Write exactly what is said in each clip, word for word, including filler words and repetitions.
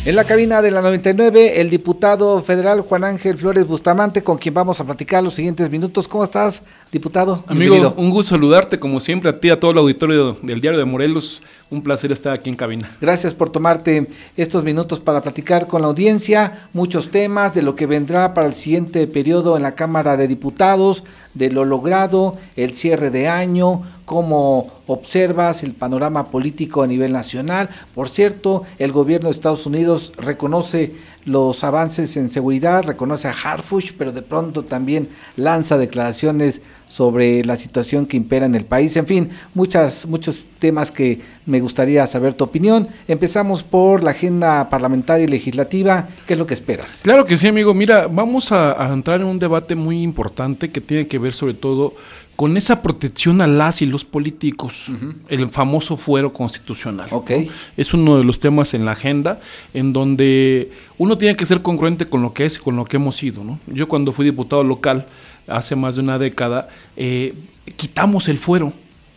En la cabina de la noventa y nueve, el diputado federal Juan Ángel Flores Bustamante, con quien vamos a platicar los siguientes minutos. ¿Cómo estás, diputado? Amigo, Bienvenido. Un gusto saludarte, como siempre, a ti, a todo el auditorio del Diario de Morelos. Un placer estar aquí en cabina. Gracias por tomarte estos minutos para platicar con la audiencia. Muchos temas de lo que vendrá para el siguiente periodo en la Cámara de Diputados, de lo logrado, el cierre de año, cómo observas el panorama político a nivel nacional. Por cierto, el gobierno de Estados Unidos reconoce los avances en seguridad, reconoce a Harfuch, pero de pronto también lanza declaraciones sobre la situación que impera en el país. En fin, muchas, muchos temas que me gustaría saber tu opinión. Empezamos por la agenda parlamentaria y legislativa. ¿Qué es lo que esperas? Claro que sí, amigo. Mira, vamos a, a entrar en un debate muy importante que tiene que ver sobre todo con esa protección a las y los políticos, uh-huh. el famoso fuero constitucional. Okay. ¿no? Es uno de los temas en la agenda en donde uno tiene que ser congruente con lo que es y con lo que hemos sido, ¿no? Yo cuando fui diputado local, hace más de una década, eh, quitamos el fuero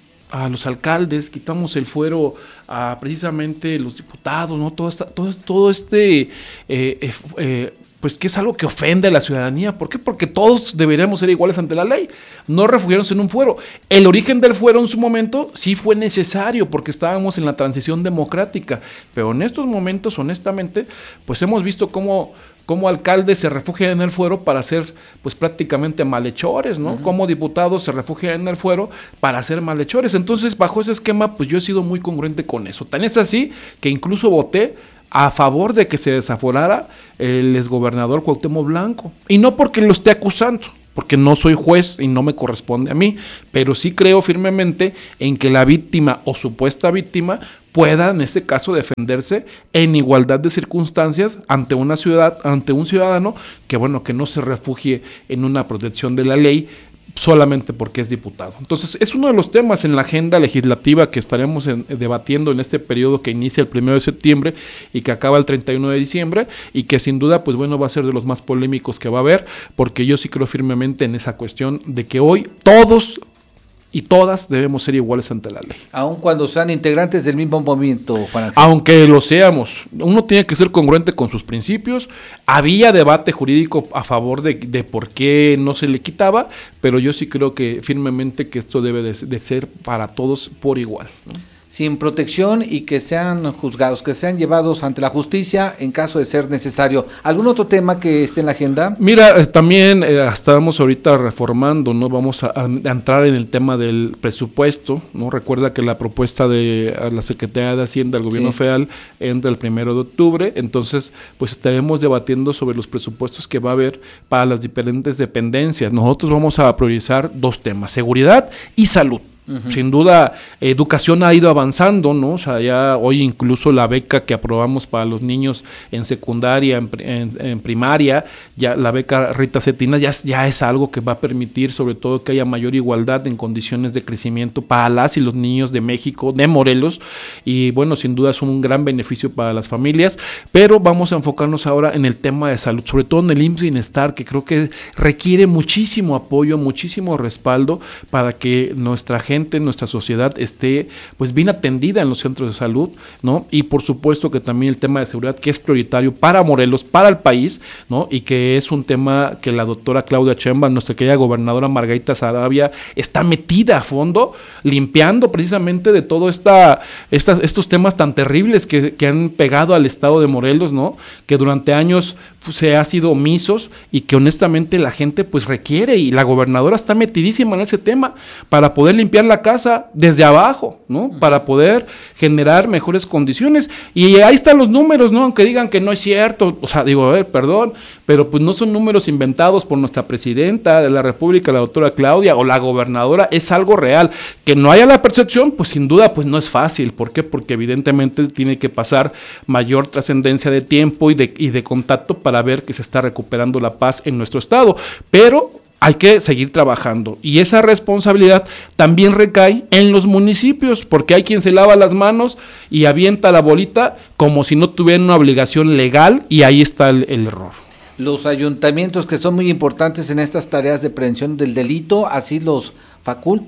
a los alcaldes, quitamos el fuero a precisamente los diputados, ¿no? Todo, esta, todo, todo este... Eh, eh, eh, pues que es algo que ofende a la ciudadanía. ¿Por qué? Porque todos deberíamos ser iguales ante la ley, no refugiarnos en un fuero. El origen del fuero en su momento sí fue necesario porque estábamos en la transición democrática, pero en estos momentos, honestamente, pues hemos visto cómo, cómo alcaldes se refugian en el fuero para ser pues prácticamente malhechores, ¿no? Uh-huh. Como diputados se refugian en el fuero para ser malhechores. Entonces, bajo ese esquema, pues yo he sido muy congruente con eso. Tan es así que incluso voté a favor de que se desaforara el exgobernador Cuauhtémoc Blanco. Y no porque lo esté acusando, porque no soy juez y no me corresponde a mí, pero sí creo firmemente en que la víctima o supuesta víctima pueda, en este caso, defenderse en igualdad de circunstancias ante una ciudad, ante un ciudadano que, bueno, que no se refugie en una protección de la ley solamente porque es diputado. Entonces, es uno de los temas en la agenda legislativa que estaremos en, debatiendo en este periodo que inicia el primero de septiembre y que acaba el treinta y uno de diciembre, y que sin duda, pues bueno, va a ser de los más polémicos que va a haber, porque yo sí creo firmemente en esa cuestión de que hoy todos y todas debemos ser iguales ante la ley. Aun cuando sean integrantes del mismo movimiento, Juan Ángel. Aunque lo seamos, uno tiene que ser congruente con sus principios. Había debate jurídico a favor de, de por qué no se le quitaba, pero yo sí creo que firmemente que esto debe de, de ser para todos por igual, ¿no? Sin protección y que sean juzgados, que sean llevados ante la justicia en caso de ser necesario. ¿Algún otro tema que esté en la agenda? Mira, eh, también eh, estamos ahorita reformando, ¿no? Vamos a, a entrar en el tema del presupuesto, ¿no? Recuerda que la propuesta de la Secretaría de Hacienda del Gobierno sí. Federal entra el primero de octubre, entonces pues estaremos debatiendo sobre los presupuestos que va a haber para las diferentes dependencias. Nosotros vamos a priorizar dos temas, seguridad y salud. Uh-huh. Sin duda, educación ha ido avanzando, ¿no? O sea, ya hoy incluso la beca que aprobamos para los niños en secundaria, en, en, en primaria, ya la beca Rita Cetina ya, ya es algo que va a permitir sobre todo que haya mayor igualdad en condiciones de crecimiento para las y los niños de México, de Morelos, y bueno, sin duda es un gran beneficio para las familias, pero vamos a enfocarnos ahora en el tema de salud, sobre todo en el I M S S Bienestar, que creo que requiere muchísimo apoyo, muchísimo respaldo para que nuestra gente nuestra sociedad esté pues bien atendida en los centros de salud, ¿no? Y por supuesto que también el tema de seguridad, que es prioritario para Morelos, para el país, ¿no? Y que es un tema que la doctora Claudia Sheinbaum, nuestra querida gobernadora Margarita Zaravia, está metida a fondo, limpiando precisamente de todo esta, estas, estos temas tan terribles que, que han pegado al estado de Morelos, ¿no? Que durante años pues, se ha sido omisos y que honestamente la gente pues requiere, y la gobernadora está metidísima en ese tema para poder limpiar la casa desde abajo, ¿no? Para poder generar mejores condiciones. Y ahí están los números, ¿no? Aunque digan que no es cierto, o sea, digo, a ver, perdón, pero pues no son números inventados por nuestra presidenta de la República, la doctora Claudia, o la gobernadora, es algo real. Que no haya la percepción, pues sin duda, pues no es fácil. ¿Por qué? Porque evidentemente tiene que pasar mayor trascendencia de tiempo y de, y de contacto para ver que se está recuperando la paz en nuestro estado. Pero hay que seguir trabajando, y esa responsabilidad también recae en los municipios, porque hay quien se lava las manos y avienta la bolita como si no tuvieran una obligación legal, y ahí está el, el error. Los ayuntamientos, que son muy importantes en estas tareas de prevención del delito, así los faculta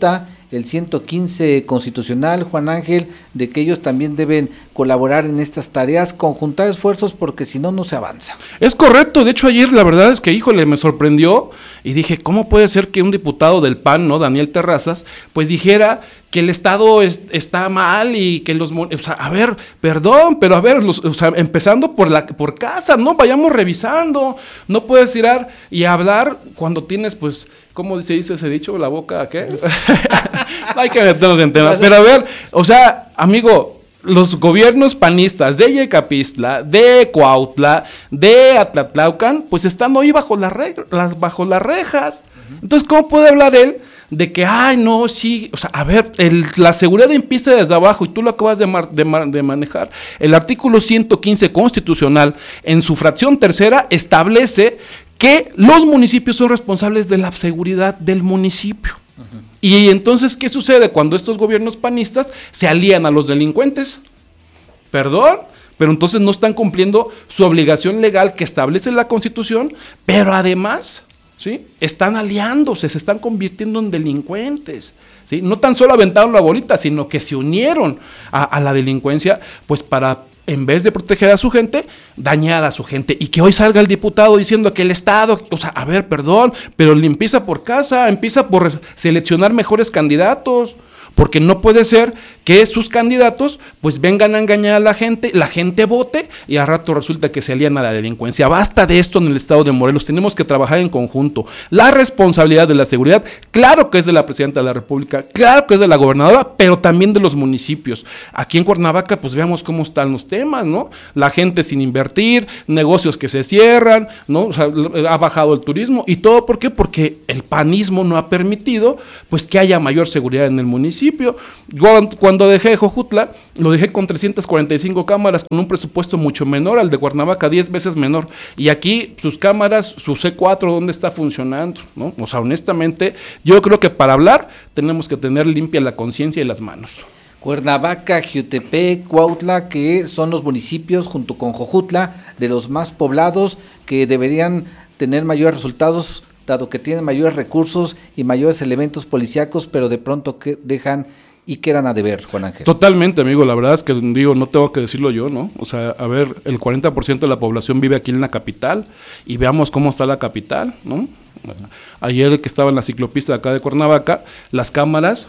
el ciento quince constitucional, Juan Ángel, de que ellos también deben colaborar en estas tareas, conjuntar esfuerzos, porque si no, no se avanza. Es correcto, de hecho ayer la verdad es que, híjole, me sorprendió y dije, ¿cómo puede ser que un diputado del P A N, ¿no?, Daniel Terrazas, pues dijera que el Estado es, está mal y que los, o sea, a ver, perdón, pero a ver, los, o sea, empezando por la por casa, ¿no? Vayamos revisando, no puedes tirar y hablar cuando tienes, pues, ¿cómo se dice ese dicho? ¿La boca qué? No hay que meternos en temas, pero a ver, o sea, amigo, los gobiernos panistas de Yecapistla, de Cuautla, de Atlatlaucan, pues están hoy bajo las reglas, bajo las rejas. Entonces, ¿cómo puede hablar él de que, ay, no, sí, o sea, a ver, el, la seguridad empieza desde abajo y tú lo acabas de, mar, de, mar, de manejar? El artículo ciento quince constitucional, en su fracción tercera, establece que los municipios son responsables de la seguridad del municipio. Uh-huh. Y entonces, ¿qué sucede cuando estos gobiernos panistas se alían a los delincuentes? ¿Perdón? Pero entonces no están cumpliendo su obligación legal que establece la Constitución, pero además, ¿sí?, están aliándose, se están convirtiendo en delincuentes, ¿sí? No tan solo aventaron la bolita, sino que se unieron a, a la delincuencia, pues para, en vez de proteger a su gente, dañar a su gente. Y que hoy salga el diputado diciendo que el Estado, o sea, a ver, perdón, pero le empieza por casa, empieza por seleccionar mejores candidatos, porque no puede ser que sus candidatos pues vengan a engañar a la gente, la gente vote y a rato resulta que se alían a la delincuencia. Basta de esto en el estado de Morelos, tenemos que trabajar en conjunto. La responsabilidad de la seguridad, claro que es de la presidenta de la República, claro que es de la gobernadora, pero también de los municipios. Aquí en Cuernavaca pues veamos cómo están los temas, ¿no? La gente sin invertir, negocios que se cierran, ¿no? O sea, ha bajado el turismo y todo, ¿por qué? Porque el panismo no ha permitido pues que haya mayor seguridad en el municipio. Yo, cuando dejé Jojutla, lo dejé con trescientas cuarenta y cinco cámaras, con un presupuesto mucho menor al de Cuernavaca, diez veces menor. Y aquí sus cámaras, su C cuatro, ¿dónde está funcionando? ¿No? O sea, honestamente, yo creo que para hablar tenemos que tener limpia la conciencia y las manos. Cuernavaca, Jiutepec, Cuautla, que son los municipios, junto con Jojutla, de los más poblados, que deberían tener mayores resultados, dado que tienen mayores recursos y mayores elementos policíacos, pero de pronto que dejan y quedan a deber, Juan Ángel. Totalmente, amigo, la verdad es que digo, no tengo que decirlo yo, ¿no? O sea, a ver, el cuarenta por ciento de la población vive aquí en la capital y veamos cómo está la capital, ¿no? Ayer que estaba en la ciclopista de acá de Cuernavaca, las cámaras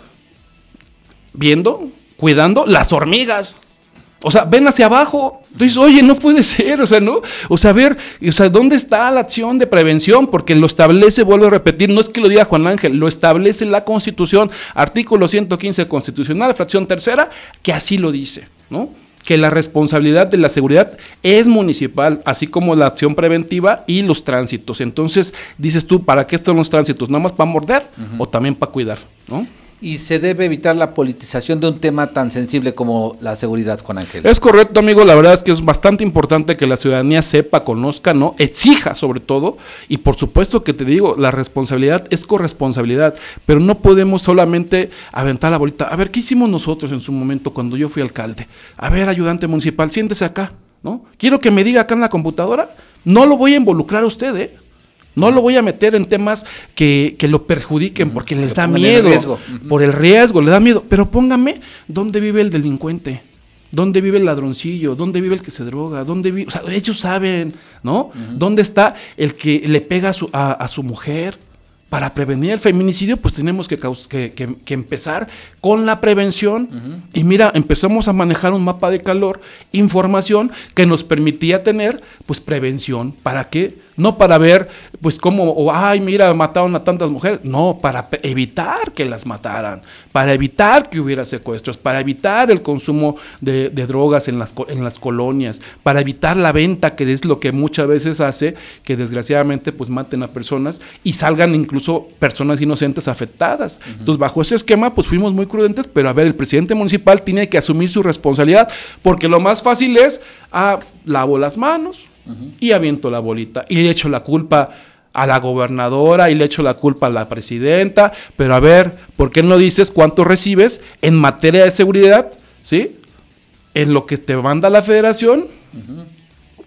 viendo, cuidando las hormigas. O sea, ven hacia abajo. Entonces, oye, no puede ser, o sea, ¿no? O sea, a ver, o sea, ¿dónde está la acción de prevención? Porque lo establece, vuelvo a repetir, no es que lo diga Juan Ángel, lo establece la Constitución, artículo ciento quince constitucional, fracción tercera, que así lo dice, ¿no? Que la responsabilidad de la seguridad es municipal, así como la acción preventiva y los tránsitos. Entonces, dices tú, ¿para qué están los tránsitos? ¿Nada más para morder uh-huh. o también para cuidar, ¿no? Y se debe evitar la politización de un tema tan sensible como la seguridad, Juan Ángel. Es correcto, amigo, la verdad es que es bastante importante que la ciudadanía sepa, conozca, ¿no? Exija sobre todo, y por supuesto que te digo, la responsabilidad es corresponsabilidad, pero no podemos solamente aventar la bolita. A ver, ¿qué hicimos nosotros en su momento cuando yo fui alcalde? A ver, ayudante municipal, siéntese acá, ¿no? Quiero que me diga acá en la computadora, no lo voy a involucrar a usted, ¿eh? No lo voy a meter en temas que, que lo perjudiquen porque les da miedo, por el riesgo, le da miedo. Pero póngame dónde vive el delincuente, dónde vive el ladroncillo, dónde vive el que se droga, dónde vive, o sea, ellos saben, ¿no? Uh-huh. ¿Dónde está el que le pega a su, a, a su mujer? Para prevenir el feminicidio, pues tenemos que, que, que, que empezar con la prevención. Uh-huh. Y mira, empezamos a manejar un mapa de calor, información que nos permitía tener, pues, prevención. ¿Para qué? No para ver, pues, cómo, o, ay, mira, mataron a tantas mujeres. No, para evitar que las mataran, para evitar que hubiera secuestros, para evitar el consumo de, de drogas en las, en las colonias, para evitar la venta, que es lo que muchas veces hace que, desgraciadamente, pues, maten a personas y salgan incluso personas inocentes afectadas. Uh-huh. Entonces, bajo ese esquema, pues fuimos muy prudentes, pero a ver, el presidente municipal tiene que asumir su responsabilidad, porque lo más fácil es, ah, lavo las manos uh-huh. y aviento la bolita, y le echo la culpa a la gobernadora, y le echo la culpa a la presidenta, pero a ver, ¿por qué no dices cuánto recibes en materia de seguridad, sí? En lo que te manda la federación, uh-huh.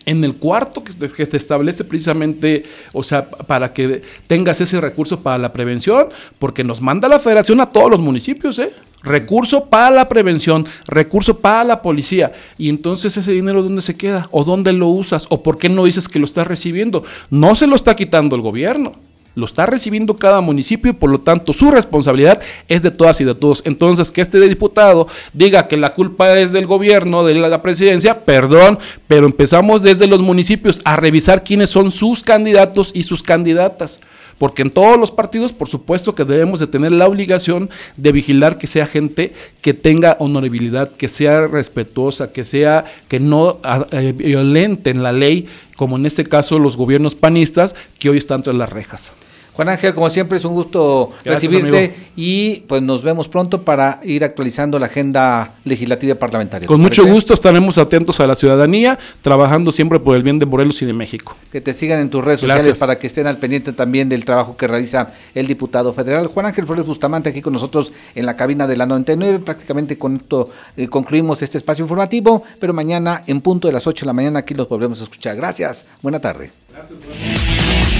en el cuarto que te, que te establece precisamente, o sea, para que tengas ese recurso para la prevención, porque nos manda la federación a todos los municipios, ¿eh? Recurso para la prevención, recurso para la policía, y entonces ese dinero ¿dónde se queda? ¿O dónde lo usas? ¿O por qué no dices que lo estás recibiendo? No se lo está quitando el gobierno, lo está recibiendo cada municipio y por lo tanto su responsabilidad es de todas y de todos. Entonces que este diputado diga que la culpa es del gobierno, de la presidencia, perdón, pero empezamos desde los municipios a revisar quiénes son sus candidatos y sus candidatas. Porque en todos los partidos, por supuesto que debemos de tener la obligación de vigilar que sea gente que tenga honorabilidad, que sea respetuosa, que sea, que no eh, violenten la ley, como en este caso los gobiernos panistas que hoy están tras las rejas. Juan Ángel, como siempre es un gusto Gracias, recibirte, amigo. Y pues nos vemos pronto para ir actualizando la agenda legislativa parlamentaria. Con mucho gusto, estaremos atentos a la ciudadanía, trabajando siempre por el bien de Morelos y de México. Que te sigan en tus redes Gracias. sociales para que estén al pendiente también del trabajo que realiza el diputado federal Juan Ángel Flores Bustamante, aquí con nosotros en la cabina de la noventa y nueve. Prácticamente con esto eh, concluimos este espacio informativo, pero mañana en punto de las ocho de la mañana aquí los volvemos a escuchar. Gracias, buena tarde. Gracias, buena.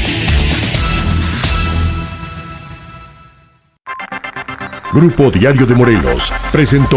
Grupo Diario de Morelos presentó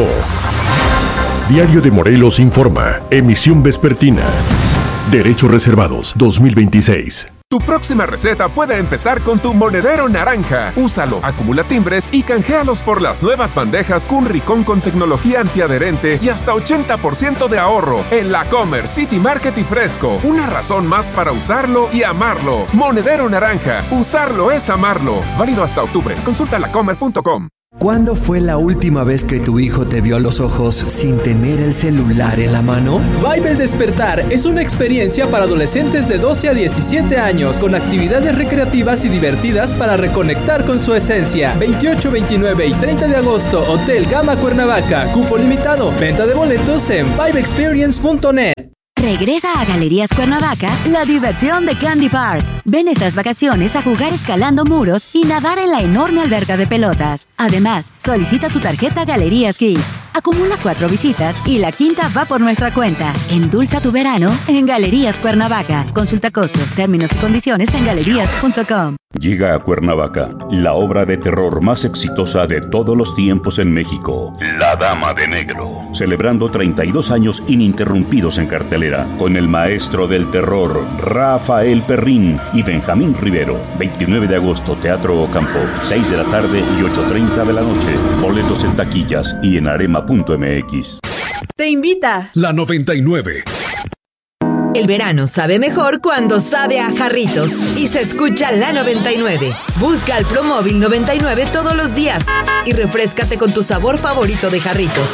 Diario de Morelos Informa, emisión vespertina. Derechos reservados dos mil veintiséis. Tu próxima receta puede empezar con tu monedero naranja. Úsalo, acumula timbres y canjealos por las nuevas bandejas Cunricón con tecnología antiadherente y hasta ochenta por ciento de ahorro en La Comer, City Market y Fresco. Una razón más para usarlo y amarlo. Monedero naranja. Usarlo es amarlo. Válido hasta octubre. Consulta lacomer punto com. ¿Cuándo fue la última vez que tu hijo te vio a los ojos sin tener el celular en la mano? Vibe El Despertar es una experiencia para adolescentes de doce a diecisiete años con actividades recreativas y divertidas para reconectar con su esencia. veintiocho, veintinueve y treinta de agosto, Hotel Gama Cuernavaca. Cupo limitado. Venta de boletos en vibe experience punto net. Regresa a Galerías Cuernavaca la diversión de Candy Park. Ven estas vacaciones a jugar escalando muros y nadar en la enorme alberca de pelotas. Además, solicita tu tarjeta Galerías Kids. Acumula cuatro visitas y la quinta va por nuestra cuenta. Endulza tu verano en Galerías Cuernavaca. Consulta costo, términos y condiciones en galerías punto com. Llega a Cuernavaca la obra de terror más exitosa de todos los tiempos en México, La Dama de Negro, celebrando treinta y dos años ininterrumpidos en cartelera, con el maestro del terror, Rafael Perrín y Benjamín Rivero. veintinueve de agosto, Teatro Ocampo, seis de la tarde y ocho treinta de la noche. Boletos en taquillas y en arema punto m x. Te invita La noventa y nueve. El verano sabe mejor cuando sabe a Jarritos y se escucha La noventa y nueve. Busca al Promóvil noventa y nueve todos los días y refréscate con tu sabor favorito de Jarritos.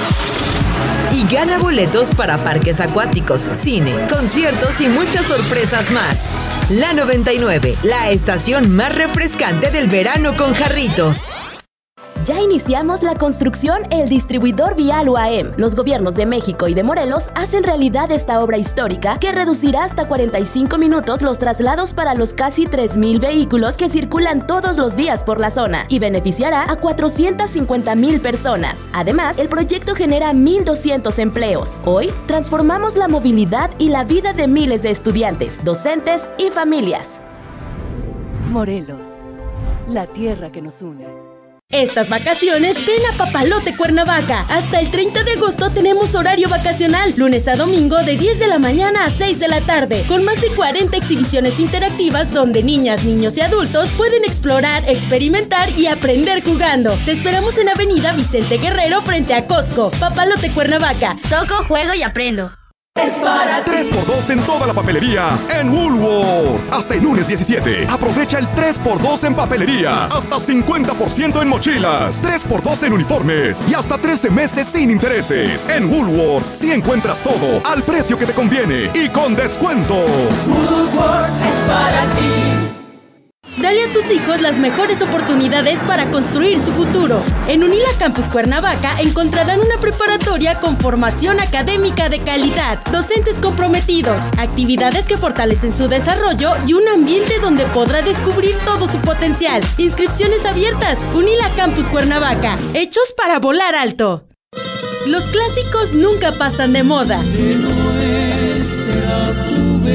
Y gana boletos para parques acuáticos, cine, conciertos y muchas sorpresas más. La noventa y nueve, la estación más refrescante del verano con Jarritos. Ya iniciamos la construcción El Distribuidor Vial U A M. Los gobiernos de México y de Morelos hacen realidad esta obra histórica que reducirá hasta cuarenta y cinco minutos los traslados para los casi tres mil vehículos que circulan todos los días por la zona y beneficiará a cuatrocientas cincuenta mil personas. Además, el proyecto genera mil doscientos empleos. Hoy, transformamos la movilidad y la vida de miles de estudiantes, docentes y familias. Morelos, la tierra que nos une. Estas vacaciones ven a Papalote Cuernavaca. Hasta el treinta de agosto tenemos horario vacacional, lunes a domingo de diez de la mañana a seis de la tarde, con más de cuarenta exhibiciones interactivas donde niñas, niños y adultos pueden explorar, experimentar y aprender jugando. Te esperamos en Avenida Vicente Guerrero frente a Costco. Papalote Cuernavaca. Toco, juego y aprendo. Es para tres por dos en toda la papelería en Woolworth. Hasta el lunes diecisiete. Aprovecha el tres por dos en papelería. Hasta cincuenta por ciento en mochilas. tres por dos en uniformes. Y hasta trece meses sin intereses. En Woolworth sí encuentras todo al precio que te conviene y con descuento. Woolworth es para ti. Dale a tus hijos las mejores oportunidades para construir su futuro. En Unila Campus Cuernavaca encontrarán una preparatoria con formación académica de calidad, docentes comprometidos, actividades que fortalecen su desarrollo y un ambiente donde podrá descubrir todo su potencial. Inscripciones abiertas. Unila Campus Cuernavaca, hechos para volar alto. Los clásicos nunca pasan de moda. De nuestra juventud.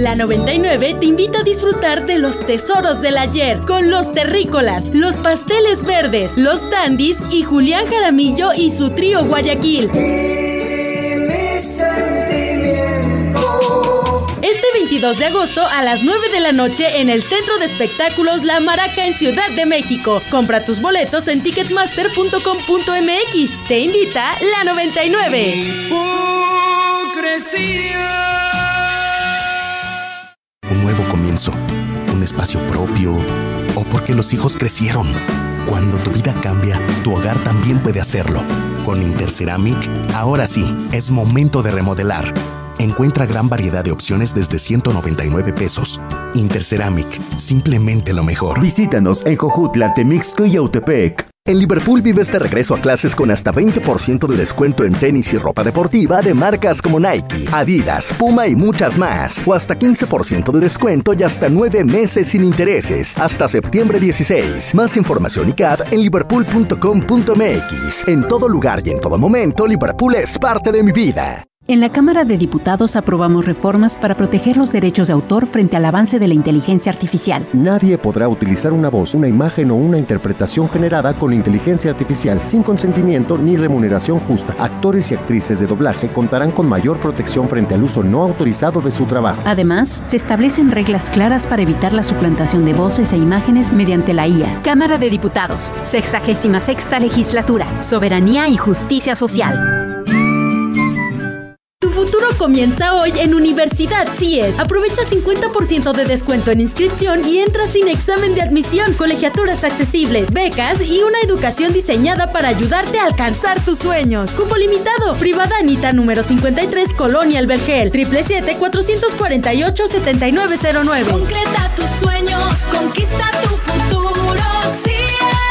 La noventa y nueve te invita a disfrutar de los tesoros del ayer con los terrícolas, los pasteles verdes, los dandis y Julián Jaramillo y su trío Guayaquil. Este veintidós de agosto a las nueve de la noche en el Centro de Espectáculos La Maraca en Ciudad de México. Compra tus boletos en ticketmaster punto com punto m x. Te invita La noventa y nueve. Un nuevo comienzo, un espacio propio, o porque los hijos crecieron. Cuando tu vida cambia, tu hogar también puede hacerlo. Con Interceramic, ahora sí, es momento de remodelar. Encuentra gran variedad de opciones desde ciento noventa y nueve pesos. Interceramic, simplemente lo mejor. Visítanos en Jojutla, Temixco y Yautepec. En Liverpool vives de regreso a clases con hasta veinte por ciento de descuento en tenis y ropa deportiva de marcas como Nike, Adidas, Puma y muchas más. O hasta quince por ciento de descuento y hasta nueve meses sin intereses. Hasta septiembre dieciséis. Más información y C A D en liverpool punto com punto m x. En todo lugar y en todo momento, Liverpool es parte de mi vida. En la Cámara de Diputados aprobamos reformas para proteger los derechos de autor frente al avance de la inteligencia artificial. Nadie podrá utilizar una voz, una imagen o una interpretación generada con inteligencia artificial sin consentimiento ni remuneración justa. Actores y actrices de doblaje contarán con mayor protección frente al uso no autorizado de su trabajo. Además, se establecen reglas claras para evitar la suplantación de voces e imágenes mediante la I A. Cámara de Diputados, sexagésima sexta legislatura, soberanía y justicia social. Tu futuro comienza hoy en Universidad C I E S. Aprovecha cincuenta por ciento de descuento en inscripción y entra sin examen de admisión, colegiaturas accesibles, becas y una educación diseñada para ayudarte a alcanzar tus sueños. Cupo limitado. Privada Anita número cincuenta y tres, Colonia El Vergel. siete siete siete, cuatro cuatro ocho, siete nueve cero nueve. Concreta tus sueños, conquista tu futuro, C I E S.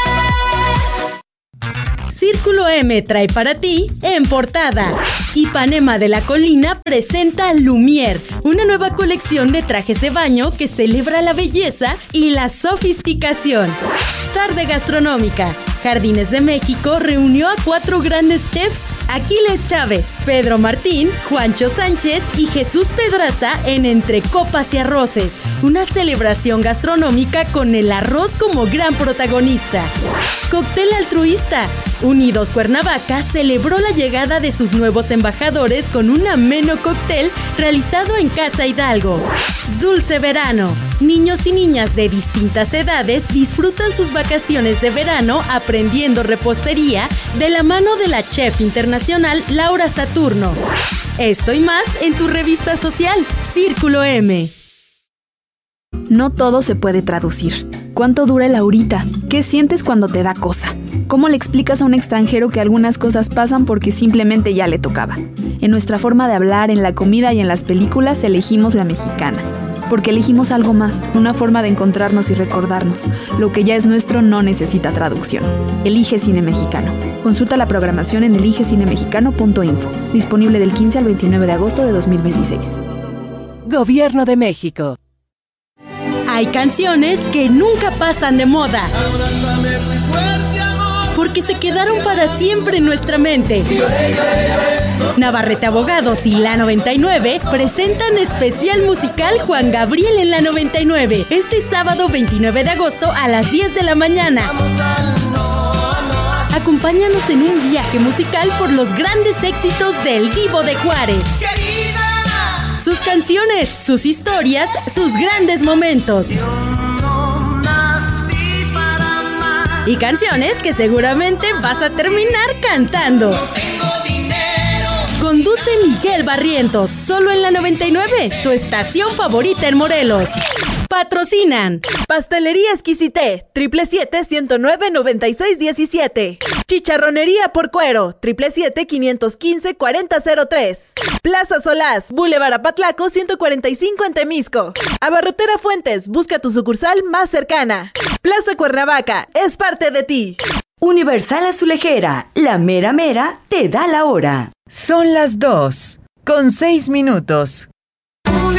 Círculo M trae para ti en portada. Ipanema de la Colina presenta Lumière, una nueva colección de trajes de baño que celebra la belleza y la sofisticación. Tarde gastronómica. Jardines de México reunió a cuatro grandes chefs: Aquiles Chávez, Pedro Martín, Juancho Sánchez y Jesús Pedraza en Entre Copas y Arroces, una celebración gastronómica con el arroz como gran protagonista. Cóctel altruista. Unidos Cuernavaca celebró la llegada de sus nuevos embajadores con un ameno cóctel realizado en Casa Hidalgo. Dulce verano. Niños y niñas de distintas edades disfrutan sus vacaciones de verano aprendiendo repostería de la mano de la chef internacional Laura Saturno. Esto y más en tu revista social, Círculo M. No todo se puede traducir. ¿Cuánto dura el ahorita? ¿Qué sientes cuando te da cosa? ¿Cómo le explicas a un extranjero que algunas cosas pasan porque simplemente ya le tocaba? En nuestra forma de hablar, en la comida y en las películas elegimos la mexicana. Porque elegimos algo más, una forma de encontrarnos y recordarnos. Lo que ya es nuestro no necesita traducción. Elige Cine Mexicano. Consulta la programación en elige cine mexicano punto info. Disponible del quince al veintinueve de agosto de dos mil veintiséis. Gobierno de México. Hay canciones que nunca pasan de moda, porque se quedaron para siempre en nuestra mente. Navarrete Abogados y La noventa y nueve presentan especial musical Juan Gabriel en La noventa y nueve, este sábado veintinueve de agosto a las diez de la mañana. Acompáñanos en un viaje musical por los grandes éxitos del Divo de Juárez. Sus canciones, sus historias, sus grandes momentos. Y canciones que seguramente vas a terminar cantando. Conduce Miguel Barrientos, solo en La noventa y nueve, tu estación favorita en Morelos. Patrocinan Pastelería Exquisité, triple siete, ciento nueve, noventa y seis diecisiete. Chicharronería por Cuero, triple siete, quinientos quince, cuarenta cero tres. Plaza Solás, Boulevard Apatlaco, ciento cuarenta y cinco en Temisco. Abarrotera Fuentes, busca tu sucursal más cercana. Plaza Cuernavaca, es parte de ti. Universal Azulejera, la mera mera te da la hora. Son las dos, con seis minutos.